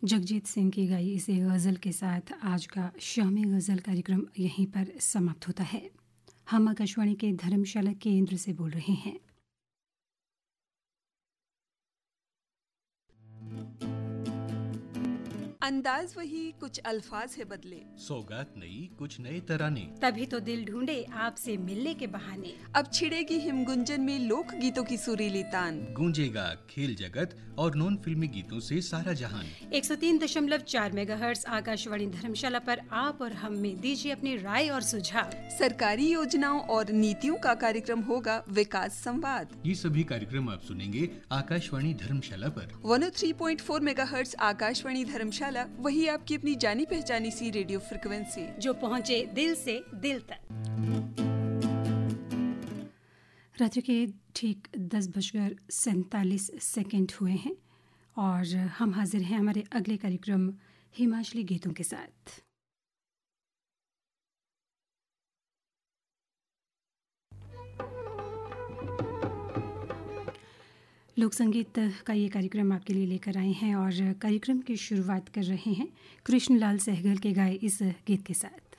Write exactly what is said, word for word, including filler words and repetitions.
जगजीत सिंह की गाई इसे गज़ल के साथ आज का शामी गज़ल कार्यक्रम यहीं पर समाप्त होता है। हम आकाशवाणी के धर्मशाला केंद्र से बोल रहे हैं। अंदाज वही, कुछ अल्फाज है बदले, सौगात नई, कुछ नए तराने, तभी तो दिल ढूंढे आपसे मिलने के बहाने। अब छिड़ेगी हिमगुंजन में लोक गीतों की सुरीली तान, गूंजेगा खेल जगत और नॉन फिल्मी गीतों से सारा जहान। एक सौ तीन दशमलव चार मेगाहर्ट्ज आकाशवाणी धर्मशाला पर आप और हम में दीजिए अपनी राय और सुझाव। सरकारी योजनाओं और नीतियों का कार्यक्रम होगा विकास संवाद। ये सभी कार्यक्रम आप सुनेंगे आकाशवाणी धर्मशाला पर। एक सौ तीन पॉइंट चार मेगाहर्ट्ज आकाशवाणी धर्मशाला, वही आपकी अपनी जानी पहचानी सी रेडियो फ्रिक्वेंसी जो पहुंचे दिल से दिल तक। रात्रि के ठीक दस बजकर सैंतालीस सेकेंड हुए हैं और हम हाजिर हैं हमारे अगले कार्यक्रम हिमाचली गीतों के साथ। लोक संगीत का ये कार्यक्रम आपके लिए लेकर आए हैं और कार्यक्रम की शुरुआत कर रहे हैं कृष्णलाल सहगल के गाए इस गीत के साथ।